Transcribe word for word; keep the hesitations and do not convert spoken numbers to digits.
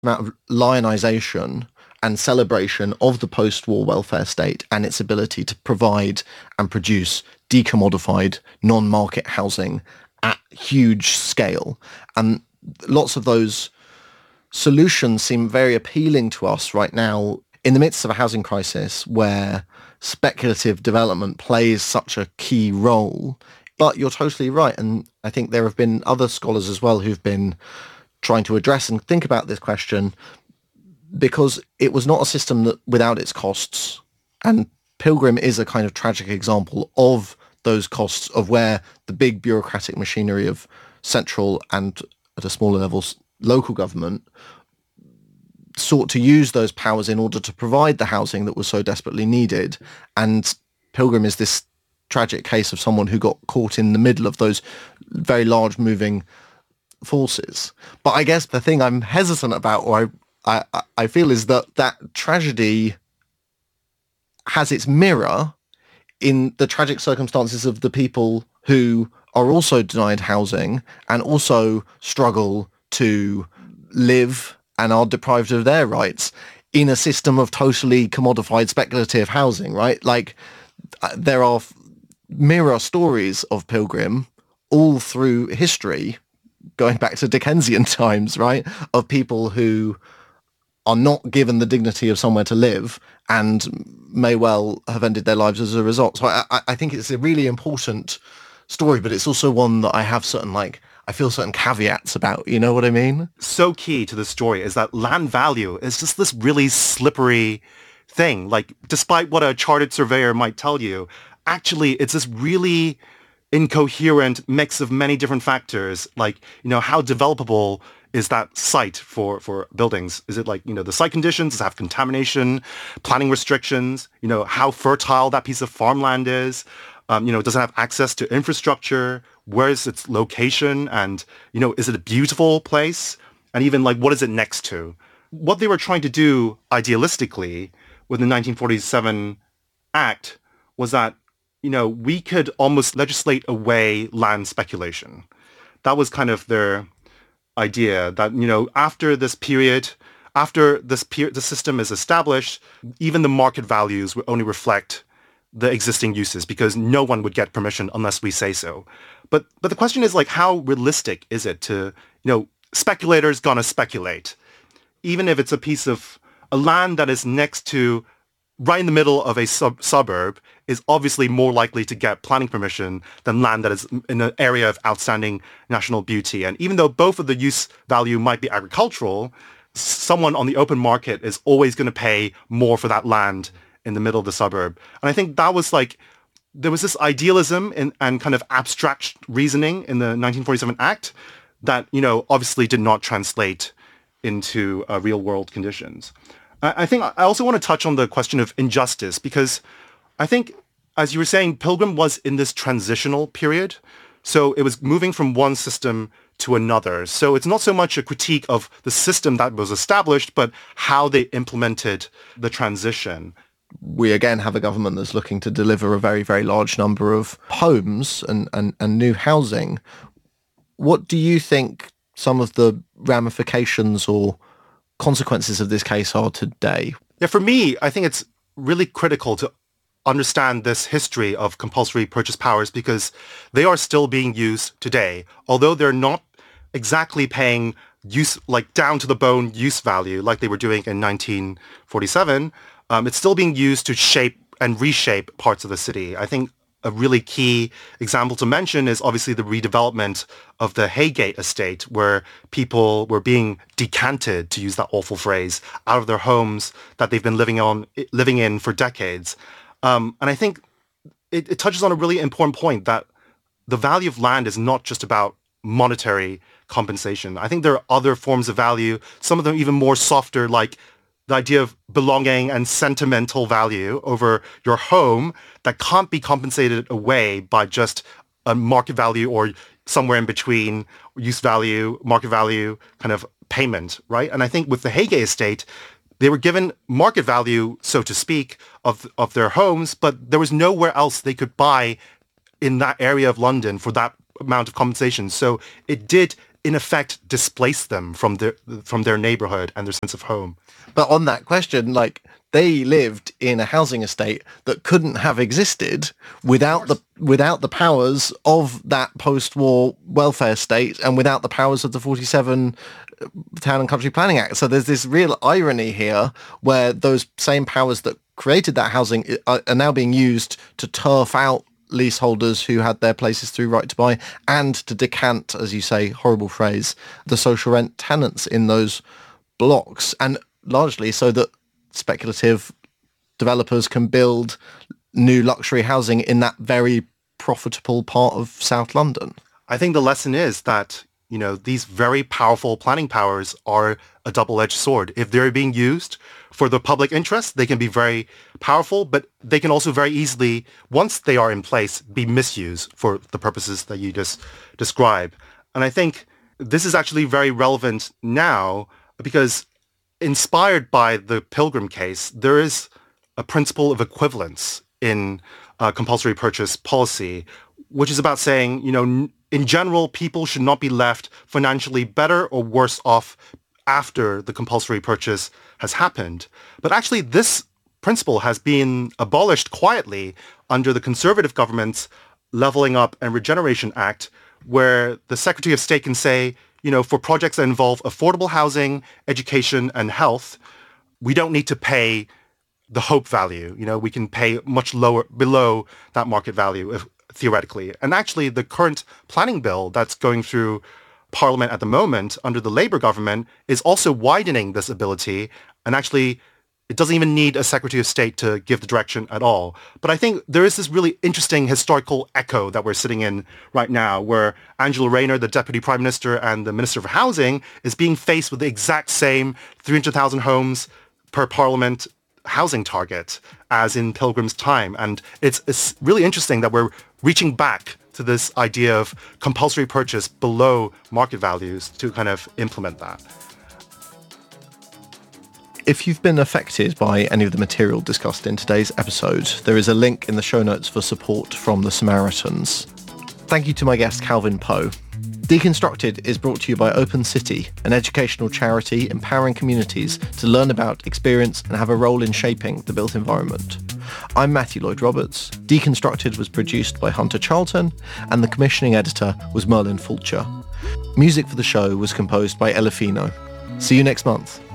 amount of lionisation and celebration of the post-war welfare state and its ability to provide and produce decommodified, non-market housing at huge scale. And lots of those solutions seem very appealing to us right now in the midst of a housing crisis where speculative development plays such a key role. But you're totally right. And I think there have been other scholars as well who've been trying to address and think about this question, because it was not a system that without its costs. And Pilgrim is a kind of tragic example of those costs, of where the big bureaucratic machinery of central and, at a smaller level, local government sought to use those powers in order to provide the housing that was so desperately needed. And Pilgrim is this tragic case of someone who got caught in the middle of those very large moving forces. But I guess the thing I'm hesitant about, or I, I, I feel, is that that tragedy has its mirror in the tragic circumstances of the people who are also denied housing and also struggle to live and are deprived of their rights in a system of totally commodified speculative housing, right? Like, there are mirror stories of Pilgrim all through history, going back to Dickensian times, right, of people who are not given the dignity of somewhere to live and may well have ended their lives as a result. So I, I think it's a really important story, but it's also one that I have certain, like, I feel certain caveats about, you know what I mean? So key to the story is that land value is just this really slippery thing. Like, despite what a chartered surveyor might tell you, actually it's this really incoherent mix of many different factors. Like, you know, how developable is that site for, for buildings? Is it like, you know, the site conditions? Does it have contamination, planning restrictions? You know, how fertile that piece of farmland is? Um, you know, does it have access to infrastructure? Where is its location? And, you know, is it a beautiful place? And even like, what is it next to? What they were trying to do idealistically with the nineteen forty-seven Act was that, you know, we could almost legislate away land speculation. That was kind of their idea, that, you know, after this period, after this period, the system is established, even the market values will only reflect the existing uses, because no one would get permission unless we say so. But but the question is, like, how realistic is it to, you know, speculators gonna speculate, even if it's a piece of a land that is next to, right in the middle of a sub- suburb, is obviously more likely to get planning permission than land that is in an area of outstanding national beauty. And even though both of the use value might be agricultural, someone on the open market is always going to pay more for that land in the middle of the suburb. And I think that was like, there was this idealism in, and kind of abstract reasoning in the nineteen forty-seven Act that, you know, obviously did not translate into uh, real world conditions. I think I also want to touch on the question of injustice, because I think, as you were saying, Pilgrim was in this transitional period. So it was moving from one system to another. So it's not so much a critique of the system that was established, but how they implemented the transition. We again have a government that's looking to deliver a very, very large number of homes and, and, and new housing. What do you think some of the ramifications or consequences of this case are today? Yeah, for me, I think it's really critical to understand this history of compulsory purchase powers, because they are still being used today, although they're not exactly paying use, like down to the bone use value like they were doing in nineteen forty-seven. Um, it's still being used to shape and reshape parts of the city. I think a really key example to mention is obviously the redevelopment of the Haygate estate, where people were being decanted, to use that awful phrase, out of their homes that they've been living on, living in for decades. Um, and I think it, it touches on a really important point, that the value of land is not just about monetary compensation. I think there are other forms of value, some of them even more softer, like the idea of belonging and sentimental value over your home that can't be compensated away by just a market value or somewhere in between use value, market value kind of payment, right? And I think with the Haygate estate, they were given market value, so to speak, of of their homes, but there was nowhere else they could buy in that area of London for that amount of compensation. So it did in effect displace them from their from their neighborhood and their sense of home. But on that question, like, they lived in a housing estate that couldn't have existed without the without the powers of that post-war welfare state and without the powers of the forty-seven Town and Country Planning Act. So there's this real irony here where those same powers that created that housing are, are now being used to turf out leaseholders who had their places through right to buy and to decant, as you say, horrible phrase, the social rent tenants in those blocks, and largely so that speculative developers can build new luxury housing in that very profitable part of South London. I think the lesson is that, you know, these very powerful planning powers are a double-edged sword. If they're being used for the public interest, they can be very powerful, but they can also very easily, once they are in place, be misused for the purposes that you just described. And I think this is actually very relevant now because, inspired by the Pilgrim case, there is a principle of equivalence in uh, compulsory purchase policy, which is about saying, you know, in general, people should not be left financially better or worse off after the compulsory purchase has happened. But actually, this principle has been abolished quietly under the Conservative government's Levelling Up and Regeneration Act, where the Secretary of State can say, you know, for projects that involve affordable housing, education, and health, we don't need to pay the hope value. You know, we can pay much lower, below that market value, if, theoretically. And actually, the current planning bill that's going through Parliament at the moment under the Labour government is also widening this ability, and actually it doesn't even need a Secretary of State to give the direction at all. But I think there is this really interesting historical echo that we're sitting in right now, where Angela Rayner, the Deputy Prime Minister and the Minister for Housing, is being faced with the exact same three hundred thousand homes per Parliament housing target as in Pilgrim's time. And it's, it's really interesting that we're reaching back to this idea of compulsory purchase below market values to kind of implement that. If you've been affected by any of the material discussed in today's episode, there is a link in the show notes for support from the Samaritans. Thank you to my guest, Calvin Poe. Deconstructed is brought to you by Open City, an educational charity empowering communities to learn about, experience, and have a role in shaping the built environment. I'm Matthew Lloyd Roberts. Deconstructed was produced by Hunter Charlton, and the commissioning editor was Merlin Fulcher. Music for the show was composed by Elefino. See you next month.